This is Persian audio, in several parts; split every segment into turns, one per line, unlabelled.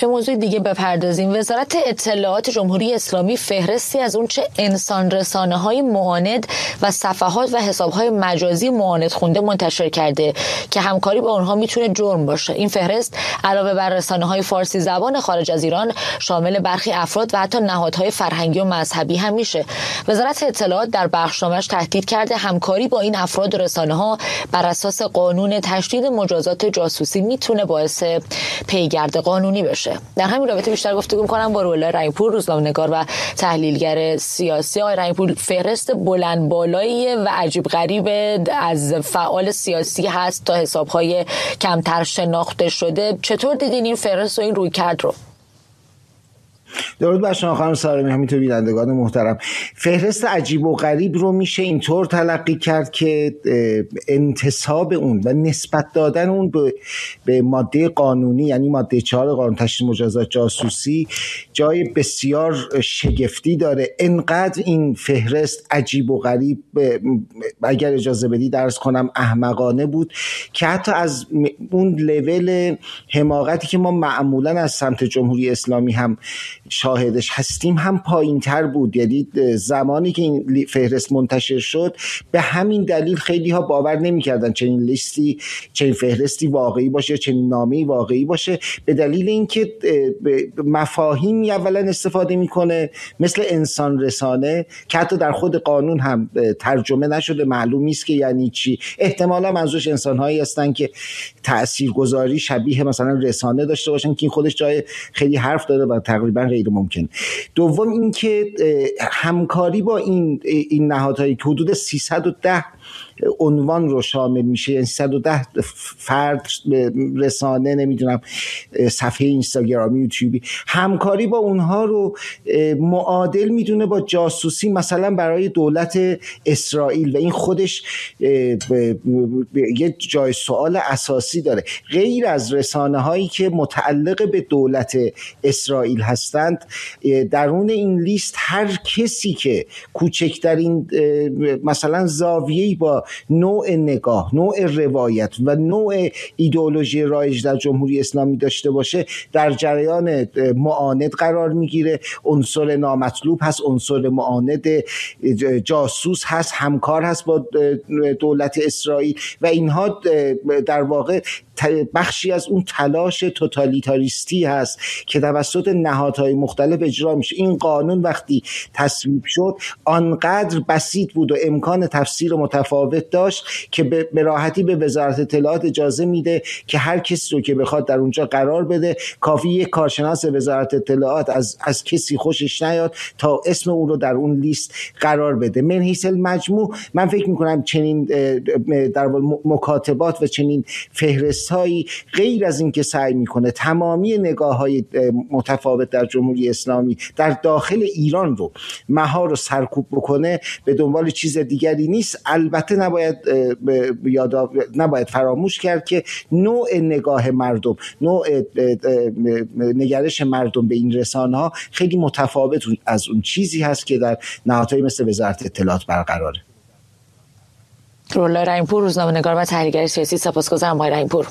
به موضوع دیگه بپردازیم. وزارت اطلاعات جمهوری اسلامی فهرستی از اون چه انسان رسانه‌های معاند و صفحات و حساب‌های مجازی معاند خونده منتشر کرده که همکاری با اونها میتونه جرم باشه. این فهرست علاوه بر رسانه‌های فارسی زبان خارج از ایران شامل برخی افراد و حتی نهادهای فرهنگی و مذهبی هم میشه. وزارت اطلاعات در بخشنامه‌اش تهدید کرده همکاری با این افراد و رسانه‌ها بر اساس قانون تشدید مجازات جاسوسی میتونه باعث پیگرد قانونی بشه. در همین رابطه بیشتر گفتگو می‌کنم با روح‌الله رحیم‌پور، روزنامه‌نگار و تحلیلگر سیاسی. آقای رحیم‌پور، فهرست بلند بالایی و عجیب غریب از فعال سیاسی هست تا حساب‌های کمتر شناخته شده. چطور دیدین این فهرست و این رویکرد رو؟
درود بر شما خانم سارمی، همینطور بینندگان محترم. فهرست عجیب و غریب رو میشه اینطور تلقی کرد که انتساب اون و نسبت دادن اون به ماده قانونی، یعنی ماده 4 قانون تشدید مجازات جاسوسی، جای بسیار شگفتی داره. انقدر این فهرست عجیب و غریب، اگر اجازه بدید عرض کنم احمقانه بود که حتی از اون لول حماقتی که ما معمولا از سمت جمهوری اسلامی هم شاهدش هستیم هم پایین تر بود. یعنی زمانی که این فهرست منتشر شد به همین دلیل خیلی ها باور نمی کردن چنین فهرستی واقعی باشه، چنین نامه‌ای واقعی باشه، به دلیل اینکه مفاهیمی اولا استفاده میکنه مثل انسان رسانه که حتی در خود قانون هم ترجمه نشده، معلوم نیست که یعنی چی. احتمالا منظورش انسان‌هایی هستن که تاثیرگذاری شبیه مثلا رسانه داشته باشن که این خودش جای خیلی حرف داره و تقریبا غیر ممکن. دوم اینکه همکاری با این نهادهای که حدود 310 عنوان رو شامل میشه، یعنی 310 فرد، رسانه، نمیدونم صفحه اینستاگرامی، یوتیوبی، همکاری با اونها رو معادل میدونه با جاسوسی مثلا برای دولت اسرائیل و این خودش یه جای سوال اساسی داره. غیر از رسانه هایی که متعلق به دولت اسرائیل هستند، درون این لیست هر کسی که کوچکترین مثلا زاویه‌ای با نوع نگاه، نوع روایت و نوع ایدئولوژی رایج در جمهوری اسلامی داشته باشه در جریان معاند قرار میگیره. عنصر نامطلوب هست، عنصر معاند، جاسوس هست، همکار هست با دولت اسرائیل و اینها در واقع بخشی از اون تلاش توتالیتاریستی هست که توسط نهادهای مختلف اجرا میشه. این قانون وقتی تصویب شد آنقدر بسیط بود و امکان تفسیر متفاوت داشت که به راحتی به وزارت اطلاعات اجازه میده که هر کسی رو که بخواد در اونجا قرار بده، کافی یک کارشناس وزارت اطلاعات از کسی خوشش نیاد تا اسم اون رو در اون لیست قرار بده. من حیث المجموع من فکر میکنم چنین در مکاتبات و چنین فهرست هایی غیر از این که سعی میکنه تمامی نگاه های متفاوت در جمهوری اسلامی در داخل ایران رو مهار و سرکوب بکنه، به دنبال چیز دیگری نیست. البته نباید فراموش کرد که نوع نگاه مردم، نوع نگرش مردم به این رسانه ها خیلی متفاوت از اون چیزی هست که در نهادهای مثل وزارت اطلاعات برقراره.
روح‌الله رحیم‌پور، روزنامه‌نگار و تحلیلگر سیاسی. سپاسگزارم آقای رحیم‌پور.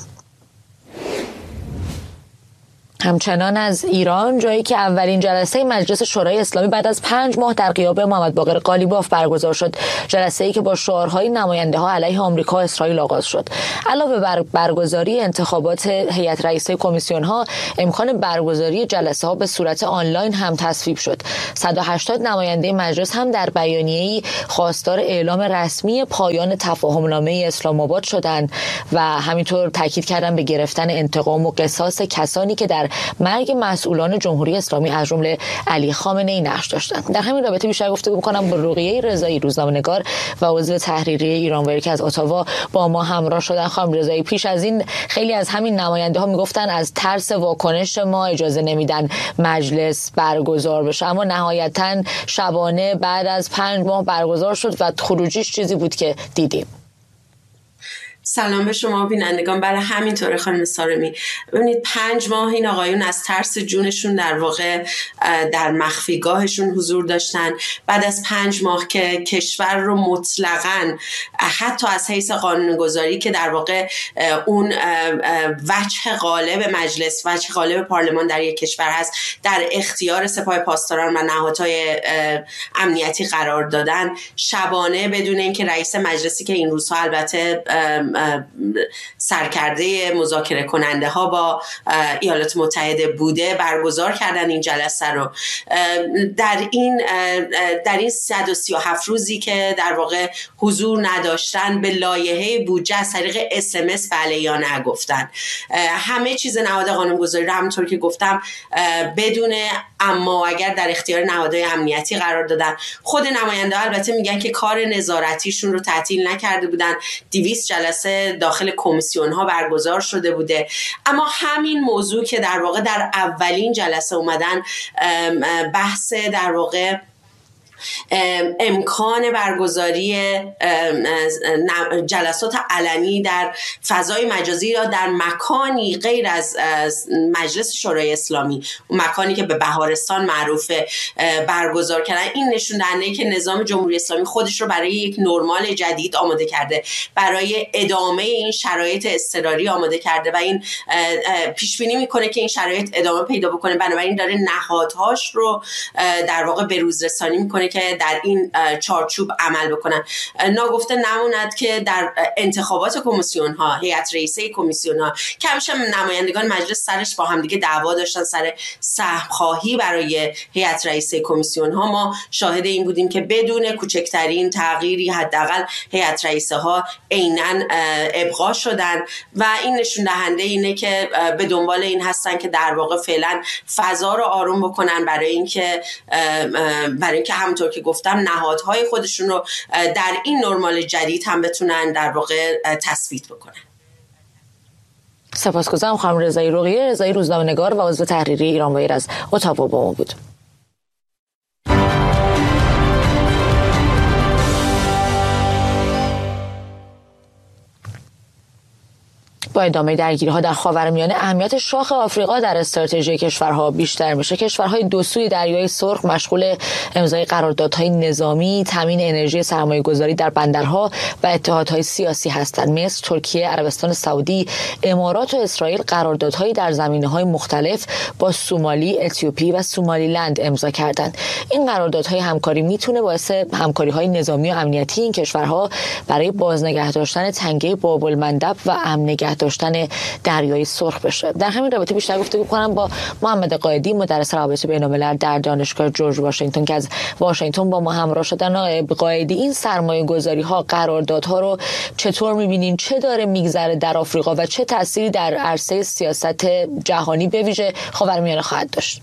همچنان از ایران، جایی که اولین جلسه مجلس شورای اسلامی بعد از 5 ماه در غیاب محمد باقر قالیباف برگزار شد، جلسه‌ای که با شعارهای نماینده‌ها علیه آمریکا و اسرائیل آغاز شد. علاوه بر برگزاری انتخابات هیئت رئیسه کمیسیون‌ها، امکان برگزاری جلسه‌ها به صورت آنلاین هم تصویب شد. 180 نماینده مجلس هم در بیانیه‌ای خواستار اعلام رسمی پایان تفاهم‌نامه اسلام آباد شدند و همینطور تاکید کردند به گرفتن انتقام و قصاص کسانی که در مرگ مسئولان جمهوری اسلامی از جمله علی خامنه‌ای نقش داشتند. در همین رابطه بیشتر گفتگو می‌کنم با رقیه رضایی، روزنامه‌نگار و عضو تحریریه ایرانویر که از اتاوا با ما همراه شدن. خانم رضایی، پیش از این خیلی از همین نماینده‌ها میگفتن از ترس واکنش ما اجازه نمیدن مجلس برگزار بشه، اما نهایتاً شبانه بعد از 5 ماه برگزار شد و خروجیش چیزی بود که دیدیم.
سلام به شما بینندگان. بله همینطوره خانم سارمی. ببینید 5 ماه این آقایون از ترس جونشون در واقع در مخفیگاهشون حضور داشتن. بعد از 5 ماه که کشور رو مطلقاً حتی از حیث قانونگذاری که در واقع اون وجه غالب مجلس، وجه غالب پارلمان در یک کشور هست، در اختیار سپاه پاسداران و نهادهای امنیتی قرار دادن، شبانه بدون اینکه رئیس مجلسی که این روزها البته سرکرده مذاکره کننده ها با ایالات متحده بوده برگزار کردن این جلسه رو. در این 137 روزی که در واقع حضور نداشتن به لایحه بودجه از طریق SMS بله یا نه گفتن. همه چیز نهاد قانونگذاری رو همونطور که گفتم بدون اما و اگر در اختیار نهادهای امنیتی قرار دادن. خود نماینده البته میگن که کار نظارتیشون رو تعطیل نکرده بودن، 200 جلسه داخل کمیسیون ها برگزار شده بوده. اما همین موضوع که در واقع در اولین جلسه اومدن بحث در واقع امکان برگزاری جلسات علنی در فضای مجازی یا در مکانی غیر از مجلس شورای اسلامی، اون مکانی که به بهارستان معروفه، برگزار کردن، این نشون دهنده که نظام جمهوری اسلامی خودش رو برای یک نرمال جدید آماده کرده، برای ادامه این شرایط اضطراری آماده کرده و این پیش بینی میکنه که این شرایط ادامه پیدا بکنه. بنابراین داره نهادهاش رو در واقع به روز رسانی میکنه که در این چارچوب عمل بکنن. ناگفته نموند که در انتخابات کمیسیون ها، هیئت رئیسه کمیسیون ها که همیشه نمایندگان مجلس سرش با همدیگه دعوا داشتن سر سهم خواهی برای هیئت رئیسه کمیسیون ها، ما شاهد این بودیم که بدون کوچکترین تغییری حداقل هیئت رئیسه ها عیناً ابقا شدن و این نشون دهنده اینه که به دنبال این هستن که در واقع فعلا فضا رو آروم بکنن برای اینکه همونطور که گفتم نهادهای خودشون رو در این نرمال جدید هم بتونن در واقع تثبیت بکنن.
سپاسگزارم خانم رضایی رقیه. رضایی روزنامه‌نگار و عضو تحریری ایرانوایر از اتاوا با ما بود. با ادامه درگیری‌ها در خاورمیانه اهمیت شاخ آفریقا در استراتژی کشورها بیشتر میشه. کشورهای دو سوی دریای سرخ مشغول امضای قراردادهای نظامی، تامین انرژی، سرمایه‌گذاری در بندرها و اتحادهای سیاسی هستند. مصر، ترکیه، عربستان سعودی، امارات و اسرائیل قراردادهایی در زمینه‌های مختلف با سومالی، اتیوپی و سومالیلند امضا کردند. این قراردادهای همکاری میتونه باعث همکاری‌های نظامی و امنیتی این کشورها برای بازنگه داشتن تنگه باب‌المندب و امن داشتن دریای سرخ بشه. در همین رابطه بیشتر گفتگو کنم با محمد قائدی، مدرس روابط بین‌الملل در دانشگاه جورج واشنگتن که از واشنگتن با ما همراه شدن. آقای قائدی، این سرمایه‌گذاری‌ها، قراردادها رو چطور می‌بینین؟ چه داره میگذره در آفریقا و چه تأثیری در عرصه سیاست جهانی به ویژه خاورمیانه خواهد داشت؟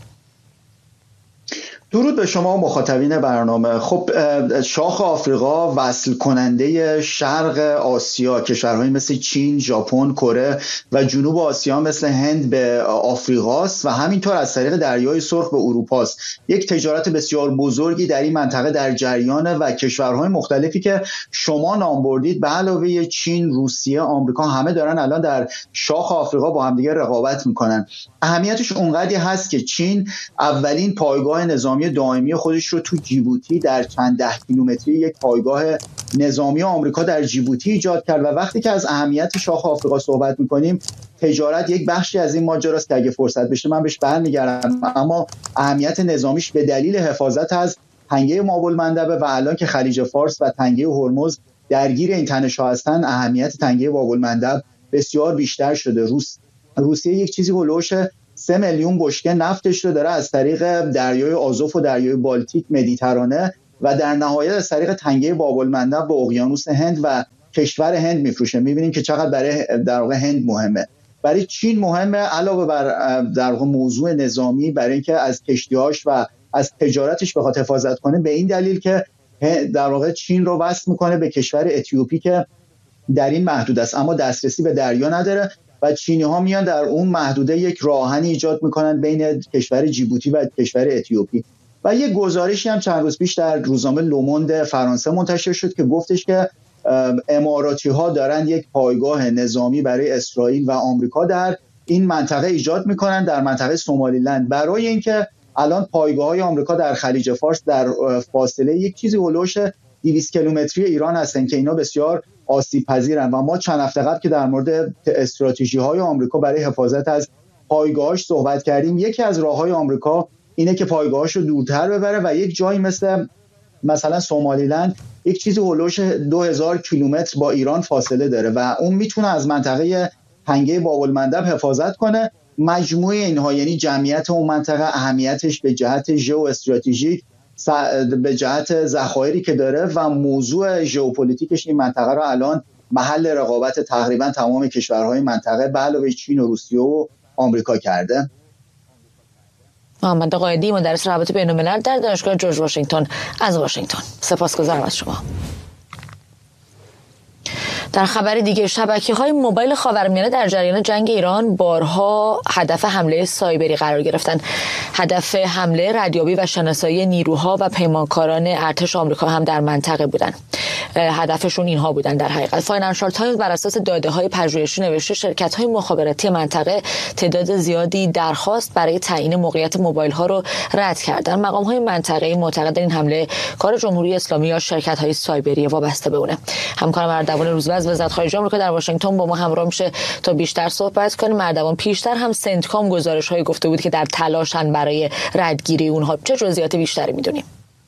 درود به شما و مخاطبین برنامه. خب شاخ آفریقا وصل کننده شرق آسیا، کشورهایی مثل چین، ژاپن، کره و جنوب آسیا مثل هند به آفریقاست و همینطور از طریق دریای سرخ به اروپاست. یک تجارت بسیار بزرگی در این منطقه در جریانه و کشورهای مختلفی که شما نام بردید به علاوه چین، روسیه، آمریکا، همه دارن الان در شاخ آفریقا با همدیگه رقابت میکنن. اهمیتش اونقدری هست که چین اولین پایگاه نظامی دائمی خودش رو تو جیبوتی در چند 10 کیلومتری یک پایگاه نظامی آمریکا در جیبوتی ایجاد کرد و وقتی که از اهمیت شاخ آفریقا صحبت می‌کنیم، تجارت یک بخشی از این ماجراست که اگه فرصت بشه من بهش برمیگردم، اما اهمیت نظامیش به دلیل حفاظت از تنگه باب‌المندب و الان که خلیج فارس و تنگه هرمز درگیر این تنش‌ها هستن، اهمیت تنگه باب‌المندب بسیار بیشتر شده. روسیه یک چیزی هولوش 3 میلیون بشکه نفتش رو داره از طریق دریای آزوف و دریای بالتیک، مدیترانه و در نهایت از طریق تنگه باب‌المندب به اقیانوس هند و کشور هند میفروشه. میبینیم که چقدر برای در واقع هند مهمه. برای چین مهمه علاوه بر در واقع موضوع نظامی، برای اینکه از کشتی‌هاش و از تجارتش بخواد حفاظت کنه، به این دلیل که در واقع چین رو وصل میکنه به کشور اتیوپی که در این محدود است اما دسترسی به دریا نداره و چینی‌ها میان در اون محدوده یک راهنی ایجاد میکنن بین کشور جیبوتی و کشور اتیوپی. و یک گزارشی هم چند روز پیش در روزنامه لوموند فرانسه منتشر شد که گفتش که اماراتی ها دارن یک پایگاه نظامی برای اسرائیل و آمریکا در این منطقه ایجاد میکنن، در منطقه سومالیلند، برای اینکه الان پایگاه‌های آمریکا در خلیج فارس در فاصله یک چیزی هولوش 200 کیلومتری ایران هستن که اینا بسیار آسیب پذیرن و ما چند هفته قبل که در مورد استراتژی‌های آمریکا برای حفاظت از پایگاهاش صحبت کردیم، یکی از راه‌های آمریکا اینه که پایگاهاش رو دورتر ببره و یک جایی مثلا سومالیلند یک چیزی هولوش 2000 کیلومتر با ایران فاصله داره و اون میتونه از منطقه تنگه باب المندب حفاظت کنه. مجموعه اینها، یعنی جمعیت اون منطقه، اهمیتش به جهت ژئواستراتژیک، به جهت ذخایری که داره و موضوع ژئوپلیتیکش این منطقه رو الان محل رقابت تقریبا تمام کشورهای منطقه به علاوه چین و روسیه و آمریکا کرده.
محمد قائدی، مدرس روابط بین‌الملل در دانشگاه جورج واشنگتن از واشنگتن. سپاسگزارم از شما. در خبر دیگه، شبکه‌های موبایل خاورمیانه در جریان جنگ ایران بارها هدف حمله سایبری قرار گرفتن. هدف حمله ردیابی و شناسایی نیروها و پیمانکاران ارتش آمریکا هم در منطقه بودن. هدفشون اینها بودن. در حقیقت فاینانشال تایمز بر اساس داده‌های پژوهشی نوشته شرکت‌های مخابراتی منطقه تعداد زیادی درخواست برای تعیین موقعیت موبایل‌ها رو رد کردن. مقام‌های منطقه‌ای معتقدن این حمله کار جمهوری اسلامی یا شرکت‌های سایبری وابسته به اونه. همکارم اردوان روزبه از وزارت خارجه آمریکا در واشنگتن با ما همراه میشه تا بیشتر صحبت کنیم. اردوان، پیشتر هم سنتکام گزارش‌های گفته بود که در تلاشن برای ردگیری اونها. چه جزئیات بیشتری می‌دونیم؟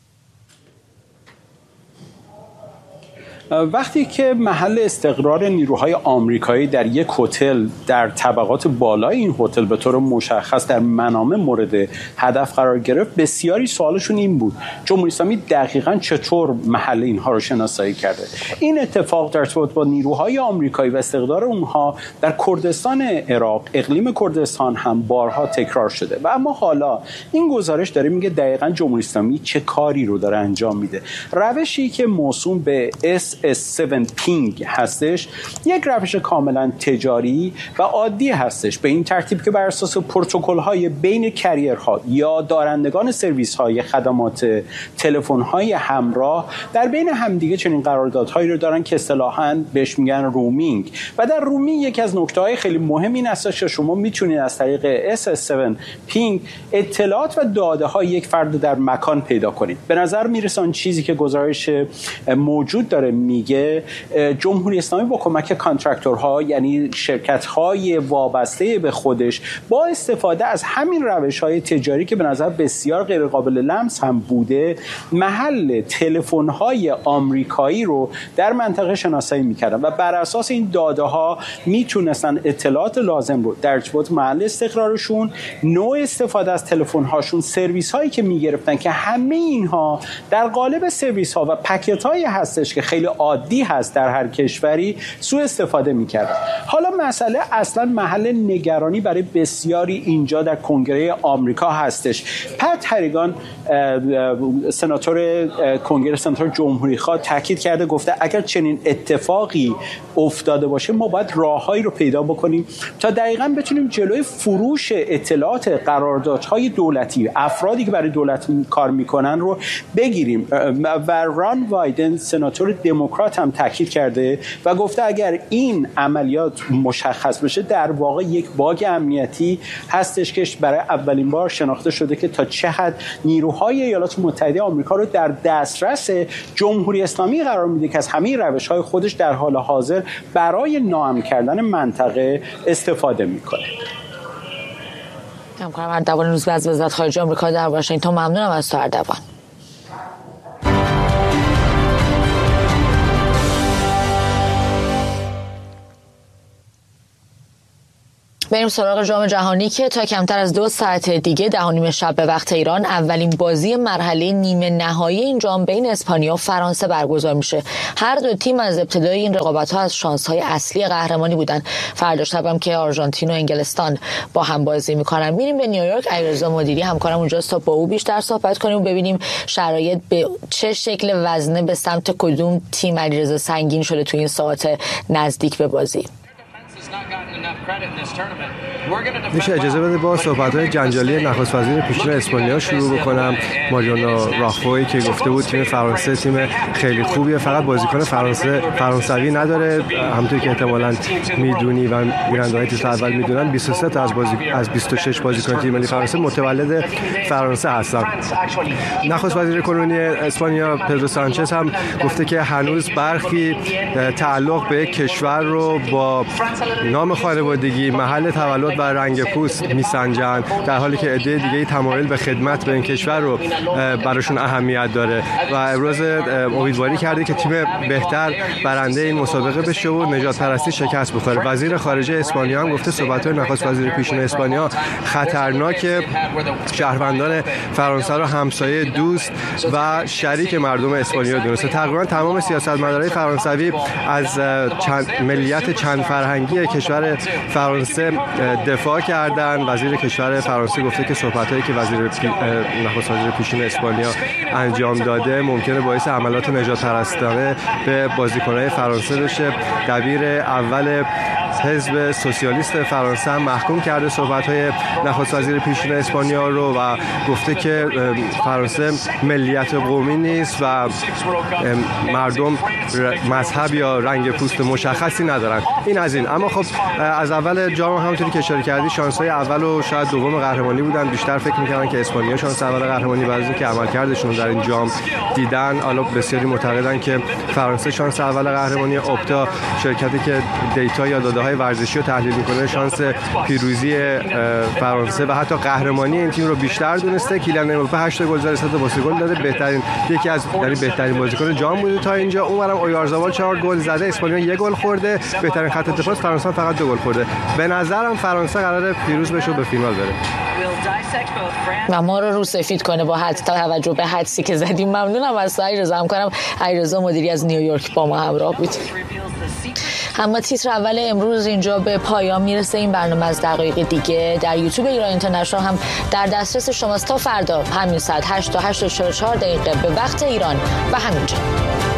وقتی که محل استقرار نیروهای آمریکایی در یک هتل در طبقات بالای این هتل به طور مشخص در منامه مورد هدف قرار گرفت، بسیاری سوالشون این بود جمهوری اسلامی دقیقاً چطور محل اینها رو شناسایی کرده. این اتفاق در ارتباط با نیروهای آمریکایی و استقرار اونها در کردستان عراق، اقلیم کردستان هم بارها تکرار شده و اما حالا این گزارش داره میگه دقیقاً جمهوری اسلامی چه کاری رو داره انجام میده. روشی که موسوم به S7 پینگ هستش یک روش کاملا تجاری و عادی هستش، به این ترتیب که بر اساس پروتکل‌های بین کریرها یا دارندگان سرویس‌های خدمات تلفن‌های همراه در بین همدیگه چنین قراردادهایی رو دارن که اصطلاحاً بهش میگن رومینگ. و در رومینگ یکی از نکته‌های خیلی مهم این هستش که شما میتونید از طریق S7 پینگ اطلاعات و داده‌های یک فرد در مکان پیدا کنید. به نظر میرسه آن چیزی که گزارش موجود داره میگه جمهوری اسلامی با کمک کانترکتورها، یعنی شرکت‌های وابسته به خودش، با استفاده از همین روش‌های تجاری که به نظر بسیار غیر قابل لمس هم بوده، محل تلفن‌های آمریکایی رو در منطقه شناسایی می‌کردن و بر اساس این داده‌ها میتونستن اطلاعات لازم رو در ارتباط محل استقرارشون، نوع استفاده از تلفن‌هاشون، سرویس‌هایی که می‌گرفتن که همه اینها در قالب سرویس‌ها و پکیج‌هایی هستش که خیلی عادی هست در هر کشوری، سوء استفاده می‌کرد. حالا مسئله اصلا محل نگرانی برای بسیاری اینجا در کنگره آمریکا هستش. پت هریگان، سناتور کنگره، سناتور جمهوری‌خواه، تاکید کرده، گفته اگر چنین اتفاقی افتاده باشه ما باید راههایی رو پیدا بکنیم تا دقیقاً بتونیم جلوی فروش اطلاعات قراردادهای دولتی، افرادی که برای دولت کار میکنن رو بگیریم. و ران وایدن، سناتور دموکرات، هم تاکید کرده و گفته اگر این عملیات مشخص بشه در واقع یک باگ امنیتی هستش که برای اولین بار شناخته شده که تا چه حد نیروهای ایالات متحده آمریکا رو در دسترس جمهوری اسلامی قرار میده که از همه روش‌های خودش در حال حاضر برای ناامن کردن منطقه استفاده میکنه.
همکارم اردوان روزبه از وزارت خارجه آمریکا در واشنگتن. ممنونم از تو اردوان. بریم سراغ جام جهانی که تا کمتر از 2 ساعت دیگه 10:30 شب به وقت ایران اولین بازی مرحله نیمه نهایی این جام بین اسپانیا و فرانسه برگزار میشه. هر دو تیم از ابتدای این رقابت‌ها از شانس‌های اصلی قهرمانی بودن. فردا شب هم که آرژانتین و انگلستان با هم بازی میکنن. میریم به نیویورک. علیرضا مدیری همکارم اونجاست تا با او بیشتر صحبت کنیم و ببینیم شرایط به چه شکل وزنه به سمت کدوم تیم علیرضا سنگین شده تو این ساعات نزدیک به بازی.
Not gotten enough credit in this tournament. میشه اجازه بده با صحبت‌های جنجالی نخست وزیر پیشین اسپانیا شروع بکنم. ماریانو راخوی که گفته بود تیم فرانسه تیم خیلی خوبیه، فقط بازیکن فرانسوی نداره. همونطور که احتمالاً میدونی و بیننده‌های تیتر اول میدونن 23 تا از 26 بازیکن تیم ملی فرانسه متولد فرانسه هستن. نخست وزیر کنونی اسپانیا پدرو سانچز هم گفته که هنوز برخی تعلق به کشور رو با نام خانوادگی، محل تولد و رنگ پوست میسنجن، در حالی که عده دیگه تمایل به خدمت به این کشور رو براشون اهمیت داره و ابراز امیدواری کرده که تیم بهتر برنده این مسابقه بشه و نجات پرستی شکست بخوره. وزیر خارجه اسپانیا هم گفته صحبت‌های نخست وزیر پیشین اسپانیا خطرناکه، شهروندان فرانسه رو همسایه، دوست و شریک مردم اسپانیا دونسته. تقریبا تمام سیاستمدارای فرانسوی از ملیت چند فرهنگی کشور فرانسه دفاع کردن. وزیر کشور فرانسه گفته که صحبت‌هایی که نخست وزیر پیشین اسپانیا انجام داده ممکنه باعث حملات نجات پرستانه به بازیکن‌های فرانسه بشه. دبیر اول حزب سوسیالیست فرانسه هم محکوم کرده صحبت‌های نخست وزیر پیشین اسپانیا رو و گفته که فرانسه ملیت قومی نیست و مردم مذهب یا رنگ پوست مشخصی ندارن. این از این. اما خب از اول جام همونطوری که اشاره کردی شانس‌های اول و شاید دوم قهرمانی بودن. بیشتر فکر می‌کردن که اسپانیا شانس اول قهرمانی بعد از اینکه عملکردشون در این جام دیدن. حالا بسیاری معتقدن که فرانسه شانس اول قهرمانی. اپتا شرکتی که دیتا یا داده‌های ورزشی رو تحلیل می‌کنه شانس پیروزی فرانسه و حتی قهرمانی این تیم رو بیشتر دونسته. کیلیان امباپه 8 گل زده، 3 تا پاس گل داده، بهترین بازیکن جام بوده تا اینجا. اونورم اویارزابال 4 گل زده، اسپانیا 1 گل خورده. بهترین خط دفاع فرانسه فقط 2 گل خورده. به نظرم فرانسه قراره پیروز بشه و به فینال بره.
و ما رو سفید کنه با حد توجه به حدسی که زدیم. ممنونم از علیرضا. همکارم علیرضا مدیری از نیویورک با ما همراه بود. اما تیتر اول امروز اینجا به پایان میرسه. این برنامه از دقایق دیگه در یوتیوب ایران اینترنشنال هم در دسترس شماست تا فردا همین ساعت 8 تا 8:44 به وقت ایران و همینجا.